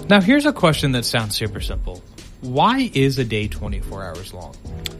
Now, here's a question that sounds super simple. Why is a day 24 hours long?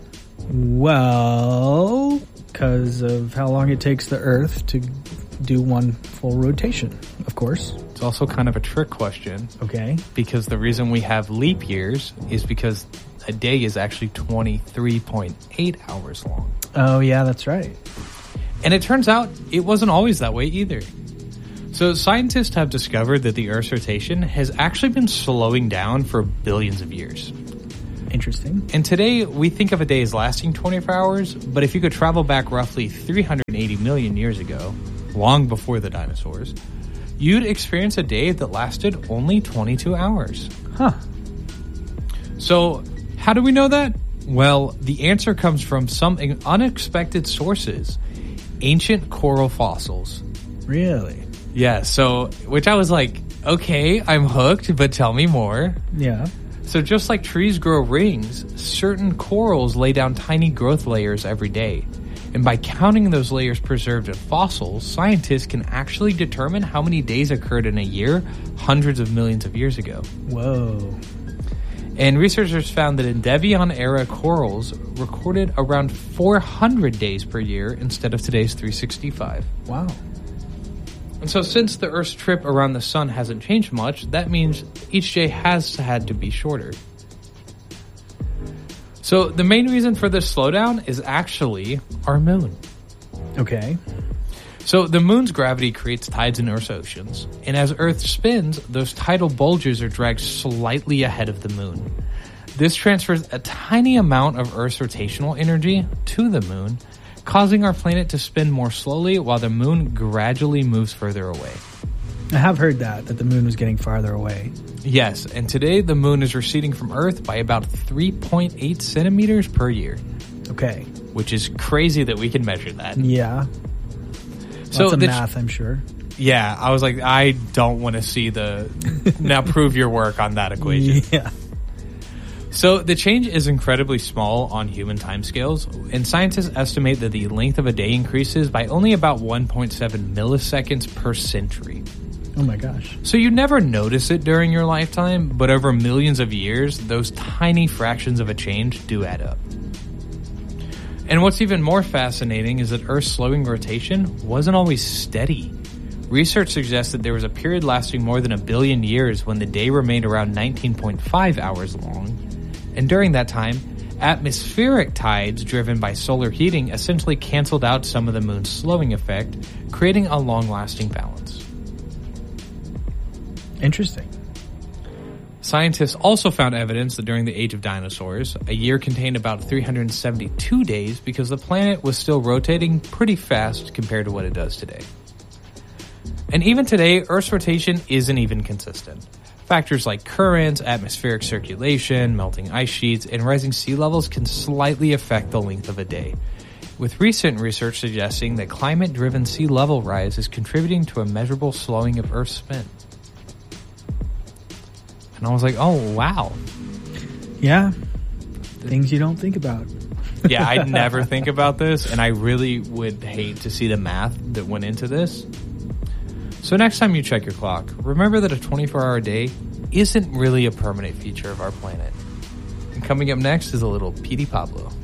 Well, because of how long it takes the Earth to do one full rotation, of course. It's also kind of a trick question. Okay. Because the reason we have leap years is because a day is actually 23.8 hours long. Oh, yeah, that's right. And it turns out it wasn't always that way either. So scientists have discovered that the Earth's rotation has actually been slowing down for billions of years. Interesting. And today, we think of a day as lasting 24 hours, but if you could travel back roughly 380 million years ago, long before the dinosaurs, you'd experience a day that lasted only 22 hours. Huh. So, how do we know that? Well, the answer comes from some unexpected sources. Ancient coral fossils. Really? Yeah, so, which I was like, okay, I'm hooked, but tell me more. Yeah. So just like trees grow rings, certain corals lay down tiny growth layers every day. And by counting those layers preserved in fossils, scientists can actually determine how many days occurred in a year hundreds of millions of years ago. Whoa. And researchers found that Devian-era corals recorded around 400 days per year instead of today's 365. Wow. And so since the Earth's trip around the sun hasn't changed much, that means each day has had to be shorter. So the main reason for this slowdown is actually our moon. Okay. So the moon's gravity creates tides in Earth's oceans, and as Earth spins, those tidal bulges are dragged slightly ahead of the moon. This transfers a tiny amount of Earth's rotational energy to the moon, causing our planet to spin more slowly while the moon gradually moves further away. I have heard that the moon was getting farther away. Yes, and today the moon is receding from Earth by about 3.8 centimeters per year. Okay. Which is crazy that we can measure that. Yeah. So lots of math, I'm sure. Yeah, I was like, I don't want to see now prove your work on that equation. Yeah. So the change is incredibly small on human timescales, and scientists estimate that the length of a day increases by only about 1.7 milliseconds per century. Oh my gosh. So you never notice it during your lifetime, but over millions of years, those tiny fractions of a change do add up. And what's even more fascinating is that Earth's slowing rotation wasn't always steady. Research suggests that there was a period lasting more than 1 billion years when the day remained around 19.5 hours long. And during that time, atmospheric tides driven by solar heating essentially canceled out some of the moon's slowing effect, creating a long-lasting balance. Interesting. Scientists also found evidence that during the age of dinosaurs, a year contained about 372 days because the planet was still rotating pretty fast compared to what it does today. And even today, Earth's rotation isn't even consistent. Factors like currents, atmospheric circulation, melting ice sheets, and rising sea levels can slightly affect the length of a day, with recent research suggesting that climate-driven sea level rise is contributing to a measurable slowing of Earth's spin. And I was like, oh, wow. Yeah. Things you don't think about. Yeah, I'd never think about this, and I really would hate to see the math that went into this. So next time you check your clock, remember that a 24-hour day isn't really a permanent feature of our planet. And coming up next is a little Petey Pablo.